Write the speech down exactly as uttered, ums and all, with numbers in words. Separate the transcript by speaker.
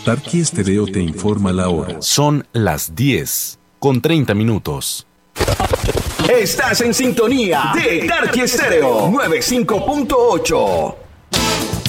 Speaker 1: Tarqui Estéreo te informa la hora.
Speaker 2: Son las diez con treinta minutos.
Speaker 3: Estás en sintonía de Tarqui Estéreo noventa y cinco punto ocho.